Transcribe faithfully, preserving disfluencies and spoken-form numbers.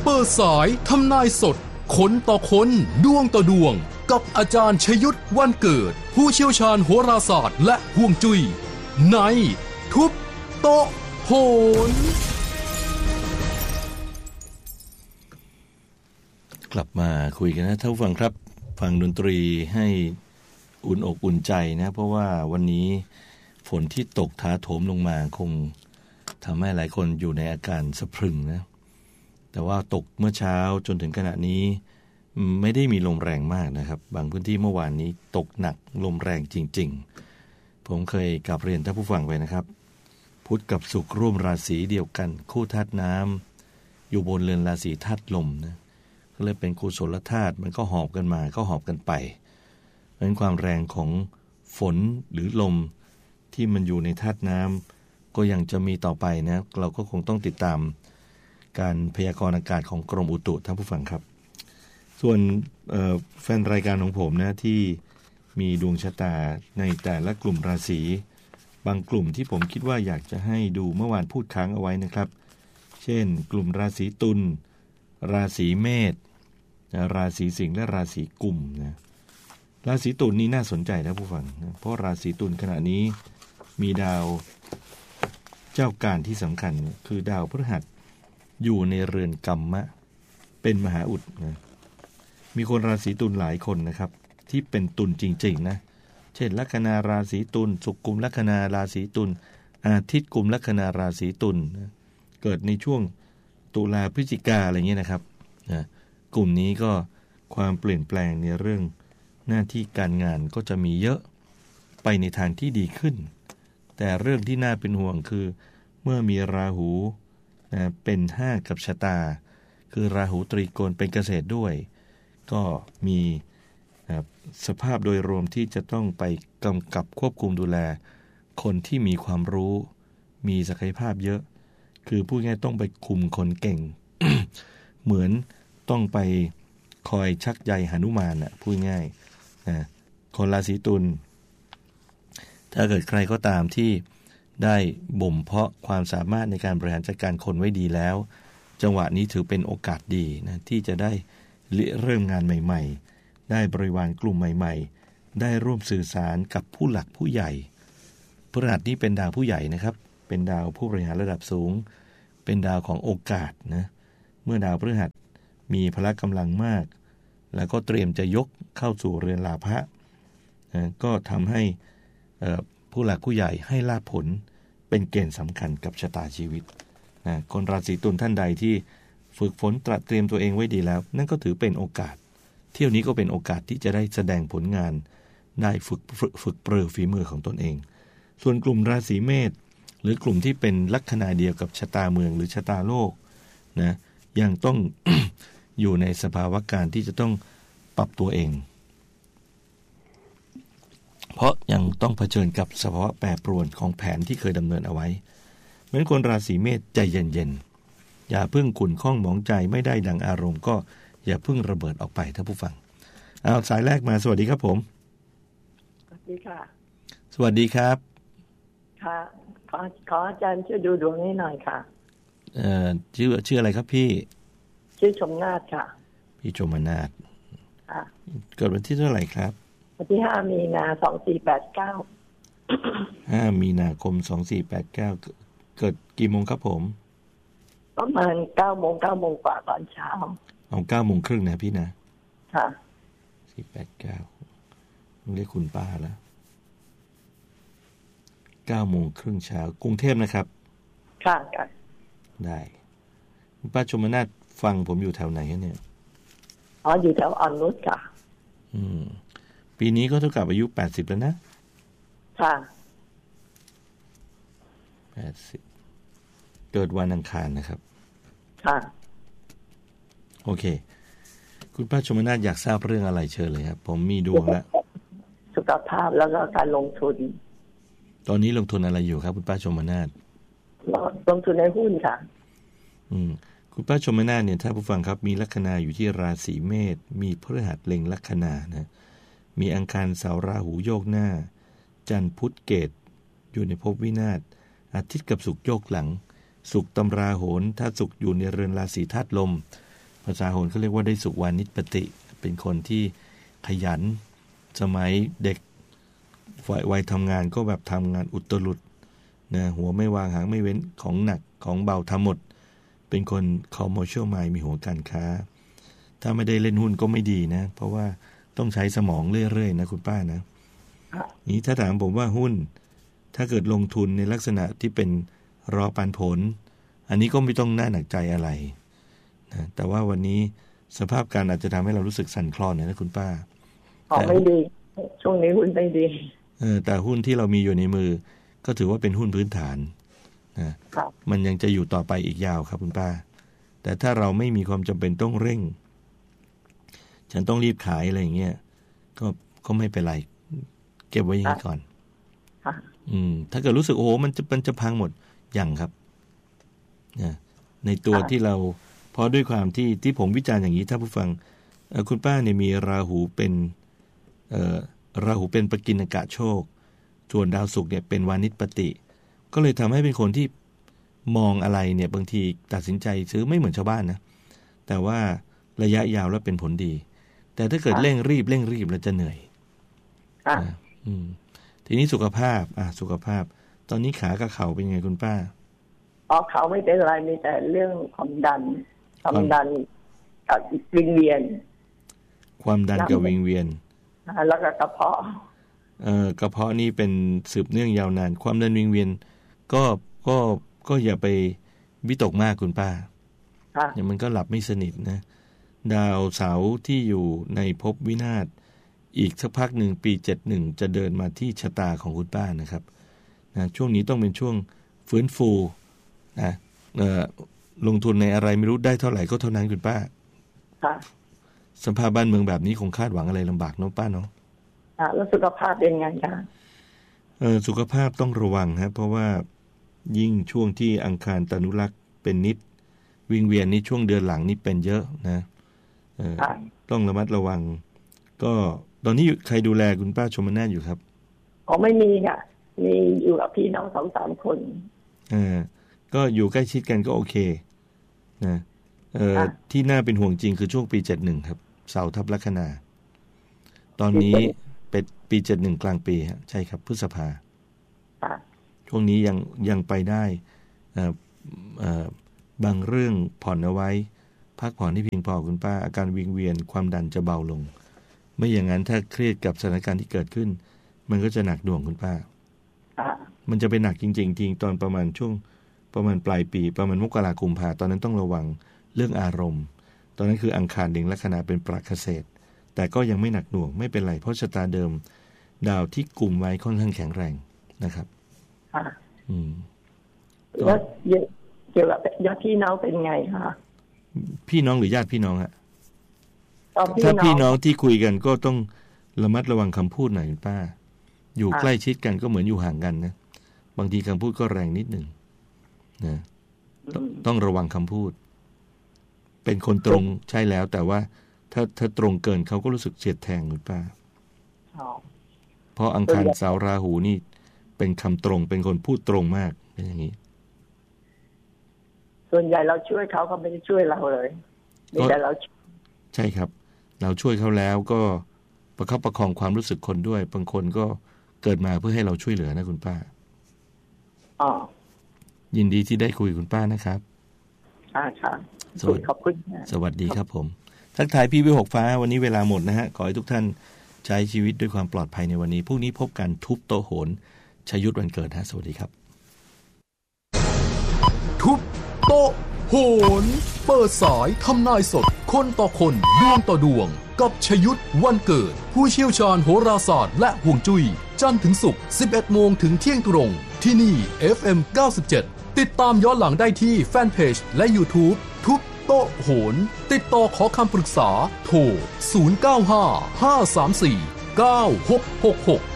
ปิดสายทำนายสดคนต่อคนดวงต่อดวงกับอาจารย์ชยุทธวันเกิดผู้เชี่ยวชาญโหราศาสตร์และฮวงจุ้ยในทุบโต๊ะโหนกลับมาคุยกันนะท่านผู้ฟังครับฟังดนตรีให้อุ่นอกอุ่นใจนะเพราะว่าวันนี้ฝนที่ตกถาโถมลงมาคงทำให้หลายคนอยู่ในอาการสะพรึงนะแต่ว่าตกเมื่อเช้าจนถึงขณะนี้ไม่ได้มีลมแรงมากนะครับบางพื้นที่เมื่อวานนี้ตกหนักลมแรงจริงๆผมเคยกลับเรียนท่านผู้ฟังไปนะครับพุธกับศุกร์ร่วมราศีเดียวกันคู่ธาตุน้ำอยู่บนเรือนราศีธาตุลมนะก็เลยเป็นกุศลธาตุมันก็หอบกันมาก็หอบกันไปเพราะฉะนั้นความแรงของฝนหรือลมที่มันอยู่ในธาตุน้ำก็ยังจะมีต่อไปนะเราก็คงต้องติดตามการพยากรณ์อากาศของกรมอุตุท่านผู้ฟังครับส่วนแฟนรายการของผมนะที่มีดวงชะตาในแต่ละกลุ่มราศีบางกลุ่มที่ผมคิดว่าอยากจะให้ดูเมื่อวานพูดค้างเอาไว้นะครับเช่นกลุ่มราศีตุลราศีเมษราศีสิงห์และราศีกุมนะราศีตุลนี่น่าสนใจนะผู้ฟังนะเพราะราศีตุลขณะนี้มีดาวเจ้าการที่สำคัญคือดาวพฤหัสอยู่ในเรือนกัมมะเป็นมหาอุดนะมีคนราศีตุลหลายคนนะครับที่เป็นตุลจริงๆนะเช่นลัคนาราศีตุลศุกร์กุมลัคนาราศีตุลอาทิตย์กุมลัคนาราศีตุลนะเกิดในช่วงตุลาพฤศจิกาอะไรเงี้ยนะครับนะกลุ่มนี้ก็ความเปลี่ยนแปลงในเรื่องหน้าที่การงานก็จะมีเยอะไปในทางที่ดีขึ้นแต่เรื่องที่น่าเป็นห่วงคือเมื่อมีราหูนะเป็นห้ากับชะตาคือราหูตรีโกณเป็นเกษตรด้วยก็มีนะสภาพโดยรวมที่จะต้องไปกำกับควบคุมดูแลคนที่มีความรู้มีศักยภาพเยอะคือพูดง่ายต้องไปคุมคนเก่ง เหมือนต้องไปคอยชักใยหนุมานน่ะพูดง่ายนะคนราศีตุลถ้าเกิดใครก็ตามที่ได้บ่มเพาะความสามารถในการบริหารจัดการคนไว้ดีแล้วจังหวะนี้ถือเป็นโอกาสดีนะที่จะได้เริ่มงานใหม่ๆได้บริวารกลุ่มใหม่ๆได้ร่วมสื่อสารกับผู้หลักผู้ใหญ่พฤหัสนี้เป็นดาวผู้ใหญ่นะครับเป็นดาวผู้บริหารระดับสูงเป็นดาวของโอกาสนะเมื่อดาวพฤหัสมีพละกำลังมากแล้วก็เตรียมจะยกเข้าสู่เรือนลาภะนะก็ทำให้ผู้หลักผู้ใหญ่ให้ลาภผลเป็นเกณฑ์สำคัญกับชะตาชีวิตนะคนราศีตุลท่านใดที่ฝึกฝนตระเตรียมตัวเองไว้ดีแล้วนั่นก็ถือเป็นโอกาสเที่ยวนี้ก็เป็นโอกาสที่จะได้แสดงผลงานได้ฝึกฝึกฝึกเปรือฝีมือของตนเองส่วนกลุ่มราศีเมษหรือกลุ่มที่เป็นลัคนาเดียวกับชะตาเมืองหรือชะตาโลกนะยังต้อง อยู่ในสภาวะการที่จะต้องปรับตัวเองเพราะยังต้องเผชิญกับสภาวะแปรปรวนของแผนที่เคยดำเนินเอาไว้เหมือนคนราศีเมษใจเย็นๆอย่าเพิ่งขุ่นข้องหมองใจไม่ได้ดังอารมณ์ก็อย่าเพิ่งระเบิดออกไปท่านผู้ฟังเอาสายแรกมาสวัสดีครับผมสวัสดีค่ะสวัสดีครับค่ะขอขออาจารย์ช่วยดูดวงให้หน่อยค่ะเอ่อชื่อชื่ออะไรครับพี่ชื่อชมนาถค่ะพี่ชมนาถค่ะเกิดวันที่เท่าไหร่ครับวันที่ห้ามีนาสองสี่แปดเก้าห้ามีนาคมสองสี่แปดเก้าเกิดกี่โมงครับผมประมาณเก้าโมงเก้าโมงกว่าตอนเช้าเอาเก้าโมงครึ่งนะพี่นะค่ะสี่แปดเก้าเรียกคุณป้าแล้วเก้าโมงครึ่งเช้ากรุงเทพนะครับค่ะค่ะได้คุณป้าชมนาถฟังผมอยู่แถวไหนเนี่ยอ๋ออยู่แถวอ่อนนุชค่ะอืมปีนี้ก็เท่ากับอายุแปดสิบแล้วนะค่ะแปดสิบเกิดวันอังคารนะครับค่ะโอเคคุณป้าชมนาถอยากทราบเรื่องอะไรเชิญเลยครับผมมีดวงแล้วสุขภาพแล้วก็การลงทุนตอนนี้ลงทุนอะไรอยู่ครับคุณป้าชมนาถลงทุนในหุ้นค่ะอืมคุณป้าชมนาถเนี่ยถ้าผู้ฟังครับมีลัคนาอยู่ที่ราศีเมษมีพฤหัสเล็งลัคนานะมีอังคารเสาร์ราหูโยกหน้าจันทร์พุธเกตอยู่ในภพวินาศอาทิตย์กับศุกร์โยกหลังศุกร์ตำราโหรถ้าศุกร์อยู่ในเรือนราศีธาตุลมาษาโหรเขาเรียกว่าได้สุวานิชปติเป็นคนที่ขยันสมัยเด็กวัยทำงานก็แบบทำงานอุตรุดนะหัวไม่วางหางไม่เว้นของหนักของเบาทำหมดเป็นคน commercial mind มีหัวการค้าถ้าไม่ได้เล่นหุ้นก็ไม่ดีนะเพราะว่าต้องใช้สมองเรื่อยๆนะคุณป้านะนี้ถ้าถามผมว่าหุ้นถ้าเกิดลงทุนในลักษณะที่เป็นรอปันผลอันนี้ก็ไม่ต้องน่าหนักใจอะไรนะแต่ว่าวันนี้สภาพการอาจจะทำให้เรารู้สึกสั่นคลอนนะคุณป้าอ๋อไม่ดีช่วงนี้หุ้นไม่ดีเออแต่หุ้นที่เรามีอยู่ในมือก็ถือว่าเป็นหุ้นพื้นฐานนะมันยังจะอยู่ต่อไปอีกยาวครับคุณป้าแต่ถ้าเราไม่มีความจำเป็นต้องเร่งฉันต้องรีบขายอะไรอย่างเงี้ยก็ก็ไม่เป็นไรเก็บไว้อย่างนี้ก่อนอืมถ้าเกิดรู้สึกโอ้โหมันจะมันจะพังหมดยังครับนะในตัวที่เราเพราะด้วยความที่ที่ผมวิจารณ์อย่างนี้ถ้าผู้ฟังคุณป้าเนี่ยมีราหูเป็นเอ่อราหูเป็นปกิณกะโชคส่วนดาวศุกร์เนี่ยเป็นวานิชปติก็เลยทำให้เป็นคนที่มองอะไรเนี่ยบางทีตัดสินใจซื้อไม่เหมือนชาวบ้านนะแต่ว่าระยะยาวแล้วเป็นผลดีแต่ถ้าเกิดเร่งรีบเร่งรีบแล้วจะเหนื่อยนะอืมทีนี้สุขภาพอ่ะสุขภาพตอนนี้ขากับเข่าเป็นไงคุณป้าอ๋อเขาไม่เป็นไรมีแต่เรื่องความดันความดันกับวิงเวียนความดันกับวิงเวียนแล้วก็กระเพาะเอ่อกระเพาะนี่เป็นสืบเนื่องยาวนานความดันวิงเวียนก็ก็ก็อย่าไปวิตกมากคุณป้าอย่างมันก็หลับไม่สนิทนะดาวเสาร์ที่อยู่ในภพวินาศอีกสักพักหนึ่งปีเจ็ดสิบเอ็ดจะเดินมาที่ชะตาของคุณป้านะครับนะช่วงนี้ต้องเป็นช่วงฟื้นฟูนะเอ่อลงทุนในอะไรไม่รู้ได้เท่าไหร่ก็เท่านั้นคุณป้าค่ะสภาพบ้านเมืองแบบนี้คงคาดหวังอะไรลำบากเนาะป้าเนาะค่ะแล้วสุขภาพเป็นไงคะเออสุขภาพต้องระวังครับเพราะว่ายิ่งช่วงที่อังคารตนุรักษ์เป็นนิดวิงเวียนนี้ช่วงเดือนหลังนี่เป็นเยอะนะเออต้องระมัดระวังก็ตอนนี้ใครดูแลคุณป้าชมนาถอยู่ครับอ๋อไม่มีค่ะมีอยู่กับพี่น้องสองสามคนอ่าก็อยู่ใกล้ชิดกันก็โอเคนะเอ่อที่น่าเป็นห่วงจริงคือช่วงปีเจ็ดสิบเอ็ดครับเสาทับลัคนาตอนนี้เป็นปีเจ็ดสิบเอ็ดกลางปีฮะใช่ครับพฤษภาช่วงนี้ยังยังไปได้เอ่อเอ่อบางเรื่องผ่อนเอาไว้พักผ่อนให้เพียงพอคุณป้าอาการวิงเวียนความดันจะเบาลงไม่อย่างนั้นถ้าเครียดกับสถานการณ์ที่เกิดขึ้นมันก็จะหนักหน่วงคุณป้ามันจะเป็นหนักจริงๆจริงตอนประมาณช่วงประมาณปลายปีประมาณมกราคมกุมภาตอนนั้นต้องระวังเรื่องอารมณ์ตอนนั้นคืออังคารเล็งลัคนาเป็นปราคเศษแต่ก็ยังไม่หนักหน่วงไม่เป็นไรเพราะชะตาเดิมดาวที่กลุ่มไว้ค่อนข้างแข็งแรงนะครับอืมแล้วเกี่ยวกับญาติพี่น้องเป็นไงคะพี่น้องหรือญาติพี่น้องฮะถ้าพี่น้องที่คุยกันก็ต้องระมัดระวังคำพูดหน่อยป้าอยู่ใกล้ชิดกันก็เหมือนอยู่ห่างกันนะบางทีคำพูดก็แรงนิดหนึ่งนะต้องระวังคำพูดเป็นคนตรงใช่แล้วแต่ว่าถ้าถ้าตรงเกินเขาก็รู้สึกเสียดแทงคุณป้าเพราะอังคารเสาร์ราหูนี่เป็นคำตรงเป็นคนพูดตรงมากเป็นอย่างนี้ส่วนใหญ่เราช่วยเขาเขาไม่ได้ช่วยเราเลยมีแต่เราใช่ครับเราช่วยเขาแล้วก็ประคับประคองความรู้สึกคนด้วยบางคนก็เกิดมาเพื่อให้เราช่วยเหลือนะคุณป้าอ๋อยินดีที่ได้คุยคุณป้านะครับอ่าค่ะสวัสดีขอบคุณสวัสดีครับผมทักทายพี่วิหกฟ้าวันนี้เวลาหมดนะฮะขอให้ทุกท่านใช้ชีวิตด้วยความปลอดภัยในวันนี้พรุ่งนี้พบกันทุบโต๊ะโหนชัยยุทธวันเกิดฮะสวัสดีครับทุบโต๊ะโหนเปิดสายทำนายสดคนต่อคนดวงต่อดวงกับชัยยุทธวันเกิดผู้เชี่ยวชาญโหราศาสตร์และห่วงจุ้ยจันทร์ถึงศุกร์ สิบเอ็ดโมงถึงเที่ยงตรงที่นี่ เอฟ เอ็ม เก้าสิบเจ็ด ติดตามย้อนหลังได้ที่แฟนเพจและ YouTube ทุบโต๊ะโหนติดต่อขอคำปรึกษาโทรศูนย์ เก้า ห้า ห้า สาม สี่ เก้า หก หก หก